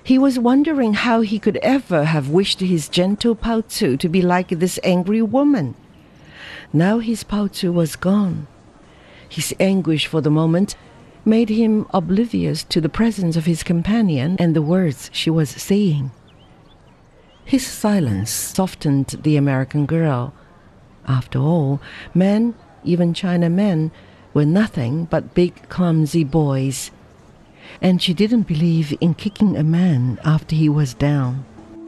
He was wondering how he could ever have wished his gentle Pao Tzu to be like this angry woman. Now his Pao Tzu was gone. His anguish for the moment made him oblivious to the presence of his companion and the words she was saying. His silence softened the American girl. After all, men, even Chinamen, were nothing but big, clumsy boys. And she didn't believe in kicking a man after he was down.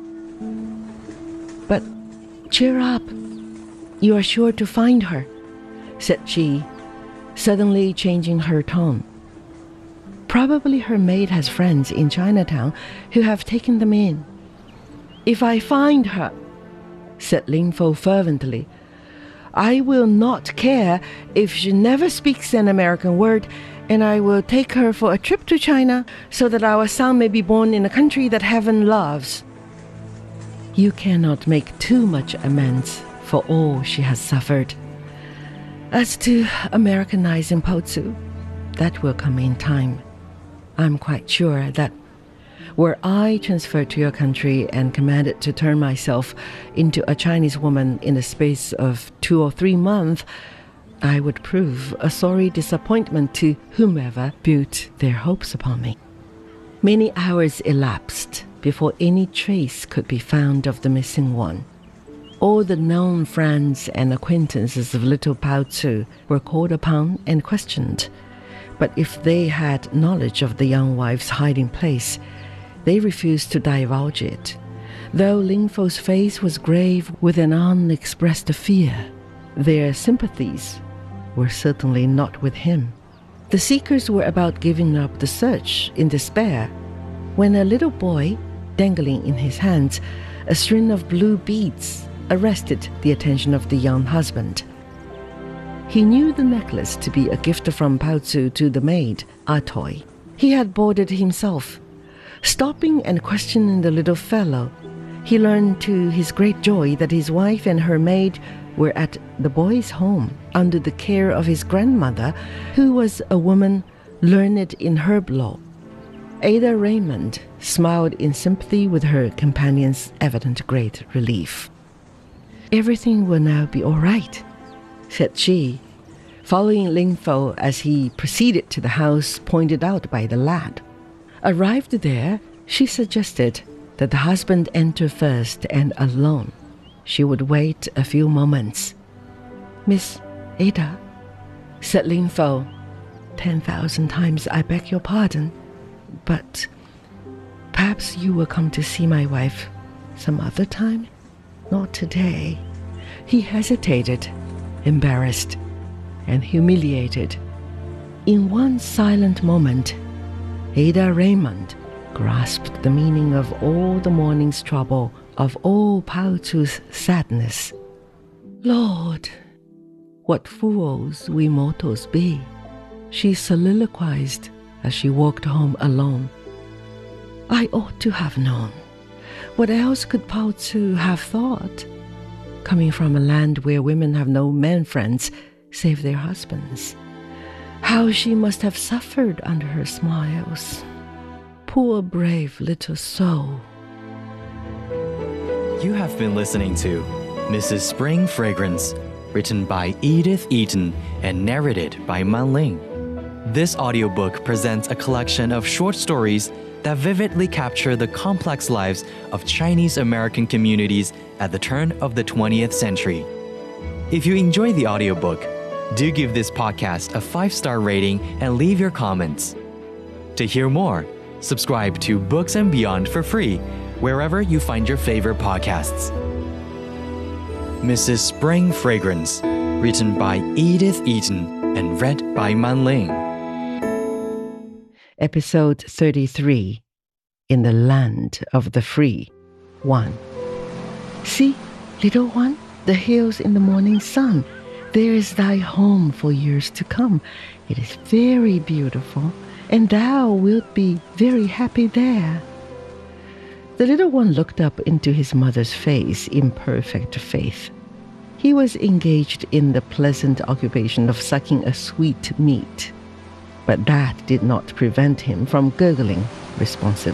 "But cheer up. You are sure to find her," said she, suddenly changing her tone. "Probably her maid has friends in Chinatown who have taken them in." "If I find her," said Ling Fo fervently, "I will not care if she never speaks an American word, and I will take her for a trip to China so that our son may be born in a country that heaven loves." You cannot make too much amends for all she has suffered. As to Americanizing Pao Tzu, that will come in time. I'm quite sure that were I transferred to your country and commanded to turn myself into a Chinese woman in the space of 2 or 3 months, I would prove a sorry disappointment to whomever built their hopes upon me. Many hours elapsed before any trace could be found of the missing one. All the known friends and acquaintances of little Pao Tzu were called upon and questioned, but if they had knowledge of the young wife's hiding place, they refused to divulge it, though Ling Fo's face was grave with an unexpressed fear. Their sympathies were certainly not with him. The seekers were about giving up the search in despair when a little boy, dangling in his hands a string of blue beads, arrested the attention of the young husband. He knew the necklace to be a gift from Pao Tzu to the maid, A Toi. He had bought it himself. Stopping and questioning the little fellow, he learned to his great joy that his wife and her maid were at the boy's home under the care of his grandmother, who was a woman learned in herb law. Ada Raymond smiled in sympathy with her companion's evident great relief. "Everything will now be all right," said she, following Ling Fo as he proceeded to the house pointed out by the lad. Arrived there, she suggested that the husband enter first and alone. She would wait a few moments. "Miss Ada," said Ling Fo, 10,000 times I beg your pardon, but perhaps you will come to see my wife some other time? Not today." He hesitated, embarrassed and humiliated. In one silent moment, Ada Raymond grasped the meaning of all the morning's trouble, of all Pao Tzu's sadness. "Lord, what fools we mortals be," she soliloquized as she walked home alone. "I ought to have known. What else could Pao Tzu have thought? Coming from a land where women have no men friends save their husbands. How she must have suffered under her smiles. Poor brave little soul." You have been listening to Mrs. Spring Fragrance, written by Edith Eaton and narrated by Man Ling. This audiobook presents a collection of short stories that vividly capture the complex lives of Chinese American communities at the turn of the 20th century. If you enjoy the audiobook, do give this podcast a 5-star rating and leave your comments. To hear more, subscribe to Books and Beyond for free wherever you find your favorite podcasts. Mrs. Spring Fragrance, written by Edith Eaton and read by Man Ling. Episode 33, In the Land of the Free. 1. "See, little one, the hills in the morning sun. There is thy home for years to come. It is very beautiful, and thou wilt be very happy there." The little one looked up into his mother's face in perfect faith. He was engaged in the pleasant occupation of sucking a sweet meat, but that did not prevent him from gurgling responsively.